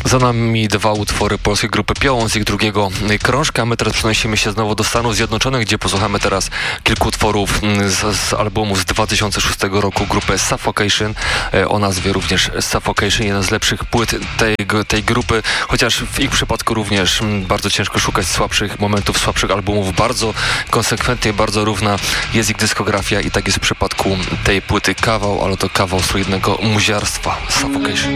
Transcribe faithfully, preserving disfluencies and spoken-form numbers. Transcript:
Za nami dwa utwory polskiej grupy Piołun z ich drugiego krążka. My teraz przenosimy się znowu do Stanów Zjednoczonych, gdzie posłuchamy teraz kilku utworów z, z albumu z dwa tysiące szóstego roku grupy Suffocation o nazwie również Suffocation, jeden z lepszych płyt tej, tej grupy, chociaż w ich przypadku również bardzo ciężko szukać słabszych momentów, słabszych albumów. Bardzo konsekwentnie, bardzo równa jest ich dyskografia i tak jest w przypadku tej płyty. Kawał, ale to kawał solidnego muziarstwa. Suffocation.